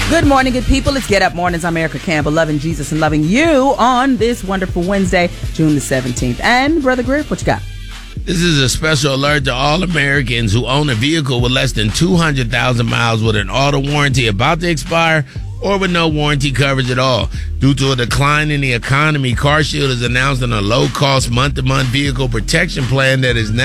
Good morning, good people. It's Get Up Mornings. I'm Erica Campbell, loving Jesus and loving you on this wonderful Wednesday, June the 17th. And, Brother Griff, what you got? This is a special alert to all Americans who own a vehicle with less than 200,000 miles with an auto warranty about to expire or with no warranty coverage at all. Due to a decline in the economy, CarShield is announcing a low-cost month-to-month vehicle protection plan that is now